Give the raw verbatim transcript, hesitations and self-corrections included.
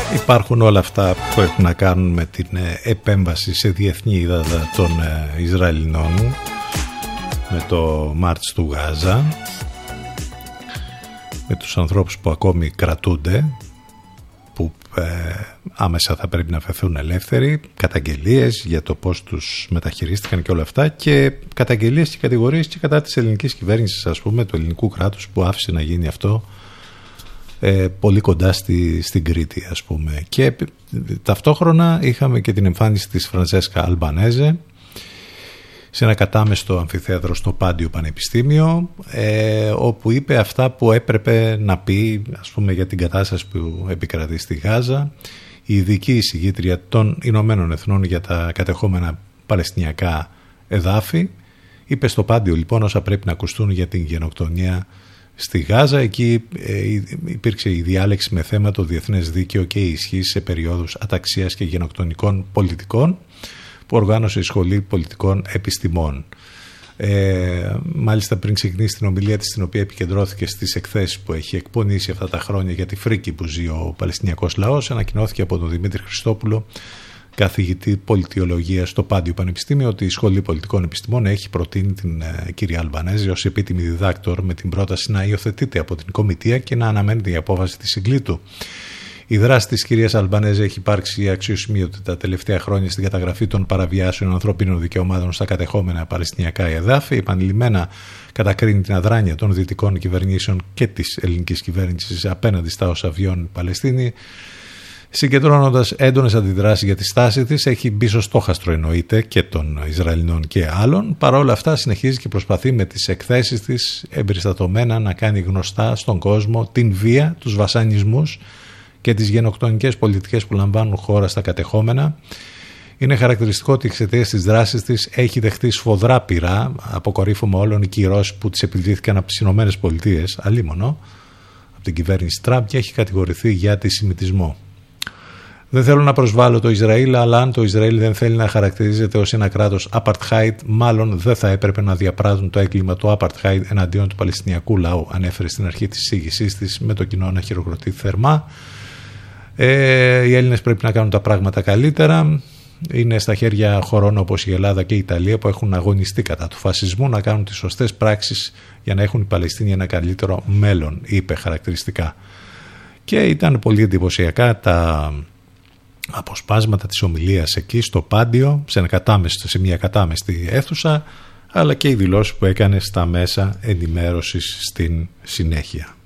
Υπάρχουν όλα αυτά που έχουν να κάνουν με την επέμβαση σε διεθνή ύδατα των Ισραηλινών, με το Μάρτς του Γάζα, με τους ανθρώπους που ακόμη κρατούνται, που ε, άμεσα θα πρέπει να αφαιθούν ελεύθεροι, καταγγελίες για το πώς τους μεταχειρίστηκαν και όλα αυτά, και καταγγελίες και κατηγορίες και κατά της ελληνικής κυβέρνησης, ας πούμε, του ελληνικού κράτους, που άφησε να γίνει αυτό ε, πολύ κοντά στη, στην Κρήτη, ας πούμε. Και ε, ταυτόχρονα είχαμε και την εμφάνιση της Φραντσέσκα Αλμπανέζε σε ένα κατάμεστο αμφιθέατρο στο Πάντιο Πανεπιστήμιο, ε, όπου είπε αυτά που έπρεπε να πει, ας πούμε, για την κατάσταση που επικρατεί στη Γάζα. Η ειδική εισηγήτρια των Ηνωμένων Εθνών για τα κατεχόμενα παλαιστινιακά εδάφη είπε στο Πάντιο, λοιπόν, όσα πρέπει να ακουστούν για την γενοκτονία στη Γάζα. Εκεί ε, υπήρξε η διάλεξη με θέμα το διεθνές δίκαιο και η ισχύ σε περιόδους αταξίας και γενοκτονικών πολιτικών, που οργάνωσε η Σχολή Πολιτικών Επιστημών. Ε, μάλιστα, πριν ξεκινήσει την ομιλία της, στην οποία επικεντρώθηκε στις εκθέσεις που έχει εκπονήσει αυτά τα χρόνια για τη φρίκη που ζει ο Παλαιστινιακός λαός, ανακοινώθηκε από τον Δημήτρη Χριστόπουλο, καθηγητή πολιτιολογίας στο Πάντιο Πανεπιστήμιο, ότι η Σχολή Πολιτικών Επιστημών έχει προτείνει την ε, κυρία Αλμπανέζη ως επίτιμη διδάκτορ, με την πρόταση να υιοθετείται από την Κομιτεία και να αναμένεται η απόφαση της συγκλήτου. Η δράση της κυρίας Αλμπανέζη έχει υπάρξει αξιοσημείωτη τα τελευταία χρόνια στην καταγραφή των παραβιάσεων ανθρωπίνων δικαιωμάτων στα κατεχόμενα παλαιστινιακά εδάφη. Επανειλημμένα κατακρίνει την αδράνεια των δυτικών κυβερνήσεων και της ελληνικής κυβέρνησης απέναντι στα όσα βιώνει η Παλαιστίνη, συγκεντρώνοντας έντονες αντιδράσεις για τη στάση της. Έχει μπει στο στόχαστρο, εννοείται, και των Ισραηλινών και άλλων. Παρ' όλα αυτά, συνεχίζει και προσπαθεί με τις εκθέσεις της εμπεριστατωμένα να κάνει γνωστά στον κόσμο την βία, τους βασανισμούς και τις γενοκτονικές πολιτικές που λαμβάνουν χώρα στα κατεχόμενα. Είναι χαρακτηριστικό ότι εξαιτίας της δράσης της έχει δεχτεί σφοδρά πειρά, αποκορύφωμα όλων οι κυρώσεις που της επιβλήθηκαν από τις Ηνωμένες Πολιτείες, αλίμονο, από την κυβέρνηση Τραμπ, και έχει κατηγορηθεί για αντισημιτισμό. Δεν θέλω να προσβάλλω το Ισραήλ, αλλά αν το Ισραήλ δεν θέλει να χαρακτηρίζεται ως ένα κράτος apartheid, μάλλον δεν θα έπρεπε να διαπράττουν το έγκλημα του apartheid εναντίον του Παλαιστινιακού λαού, ανέφερε στην αρχή της εισήγησής της, με το κοινό να χειροκροτεί θερμά. Ε, οι Έλληνες πρέπει να κάνουν τα πράγματα καλύτερα. Είναι στα χέρια χωρών όπως η Ελλάδα και η Ιταλία, που έχουν αγωνιστεί κατά του φασισμού, να κάνουν τις σωστές πράξεις για να έχουν οι Παλαιστίνοι ένα καλύτερο μέλλον, είπε χαρακτηριστικά. Και ήταν πολύ εντυπωσιακά τα αποσπάσματα της ομιλίας εκεί στο Πάντιο, σε, ένα κατάμεστο, σε μια κατάμεστη αίθουσα, αλλά και οι δηλώσεις που έκανε στα μέσα ενημέρωσης στην συνέχεια.